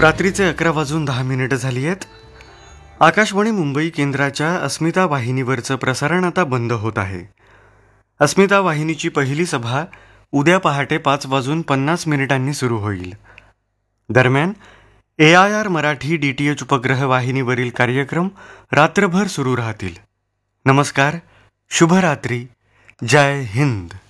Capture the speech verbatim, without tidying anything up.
रात्रीचे अकरा वाजून दहा मिनिटं झाली आहेत. आकाशवाणी मुंबई केंद्राच्या अस्मिता वाहिनीवरचं प्रसारण आता बंद होत आहे. अस्मिता वाहिनीची पहिली सभा उद्या पहाटे पाच वाजून पन्नास मिनिटांनी सुरू होईल. दरम्यान ए I R Marathi D T H उपग्रह वाहिनीवरील कार्यक्रम रात्रभर सुरू राहतील. नमस्कार, शुभरात्री, जय हिंद.